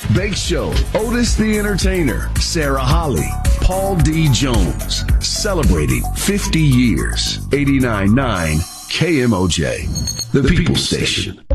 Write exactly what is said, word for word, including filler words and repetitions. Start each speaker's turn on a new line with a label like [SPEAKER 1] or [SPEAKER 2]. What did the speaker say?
[SPEAKER 1] Bake Show, Otis the Entertainer, Sarah Holly, Paul D. Jones, celebrating fifty years. eighty-nine point nine K M O J, the People Station.